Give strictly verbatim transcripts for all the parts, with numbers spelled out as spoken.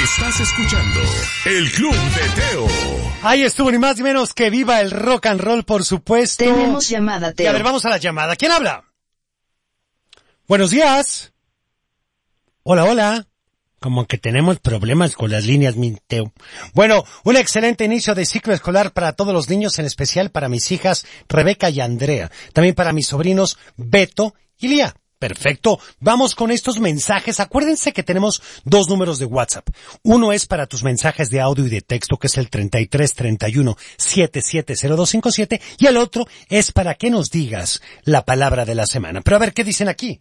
Estás escuchando El Club de Teo. Ahí estuvo, ni más ni menos que viva el rock and roll, por supuesto. Tenemos llamada, Teo. Y a ver, vamos a la llamada. ¿Quién habla? Buenos días. Hola, hola. Como que tenemos problemas con las líneas, mi Teo. Bueno, un excelente inicio de ciclo escolar para todos los niños, en especial para mis hijas Rebeca y Andrea. También para mis sobrinos Beto y Lía. Perfecto. Vamos con estos mensajes. Acuérdense que tenemos dos números de WhatsApp. Uno es para tus mensajes de audio y de texto, que es el treinta y tres treinta y uno setenta y siete cero dos cincuenta y siete. Y el otro es para que nos digas la palabra de la semana. Pero a ver, ¿qué dicen aquí?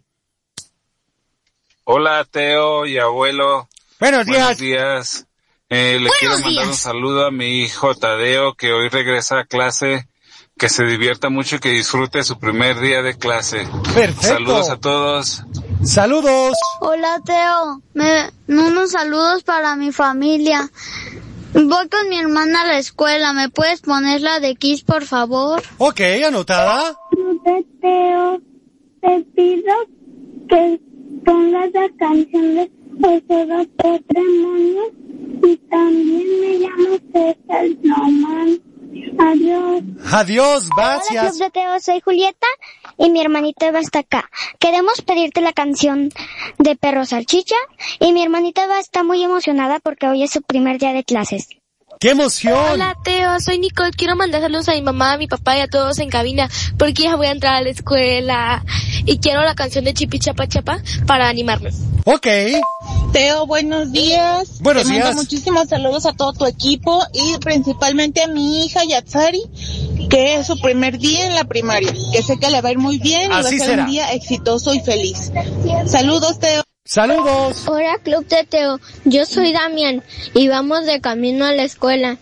Hola, Teo y abuelo. Buenos días. Buenos días. Eh, le Buenos quiero mandar días. un saludo a mi hijo Tadeo, que hoy regresa a clase. Que se divierta mucho y que disfrute su primer día de clase. Perfecto. Saludos a todos. Saludos. Hola, Teo. Me, unos saludos para mi familia. Voy con mi hermana a la escuela. ¿Me puedes poner la de Kiss, por favor? Ok, anotada. Teo, te pido que pongas la canción de José Dos Demonios y también me llamo César Norman. Adiós. Adiós, Hola, gracias. Club de Teo, soy Julieta y mi hermanita Eva está acá. Queremos pedirte la canción de Perro Salchicha y mi hermanita Eva está muy emocionada porque hoy es su primer día de clases. ¡Qué emoción! Hola, Teo, soy Nicole. Quiero mandar saludos a mi mamá, a mi papá y a todos en cabina porque ya voy a entrar a la escuela y quiero la canción de Chipi Chapa Chapa para animarme. Ok. Teo, buenos días. Buenos Te mando días. muchísimos saludos a todo tu equipo y principalmente a mi hija Yatsari, que es su primer día en la primaria, que sé que le va a ir muy bien y Así va a ser será. un día exitoso y feliz. Saludos, Teo. Saludos. Hola, Club de Teo. Yo soy Damián y vamos de camino a la escuela.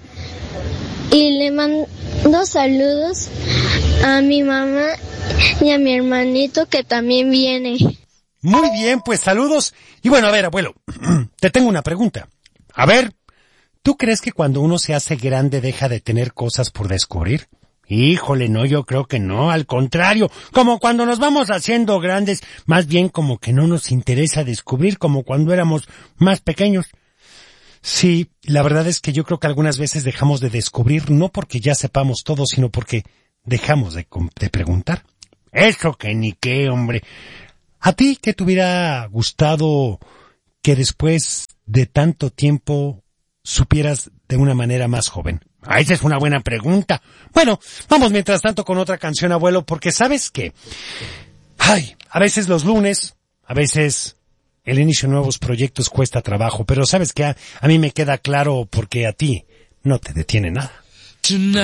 Y le mando saludos a mi mamá y a mi hermanito que también viene. Muy bien, pues saludos. Y bueno, a ver, abuelo, te tengo una pregunta. A ver, ¿tú crees que cuando uno se hace grande deja de tener cosas por descubrir? Híjole, no, yo creo que no, al contrario, como cuando nos vamos haciendo grandes, más bien como que no nos interesa descubrir, como cuando éramos más pequeños. Sí, la verdad es que yo creo que algunas veces dejamos de descubrir, no porque ya sepamos todo, sino porque dejamos de, de preguntar. Eso que ni qué, hombre. ¿A ti qué te hubiera gustado que después de tanto tiempo supieras de una manera más joven? Ah, esa es una buena pregunta. Bueno, vamos mientras tanto con otra canción, abuelo, porque ¿sabes qué? Ay, a veces los lunes, a veces el inicio de nuevos proyectos cuesta trabajo, pero ¿sabes qué? A, a mí me queda claro porque a ti no te detiene nada.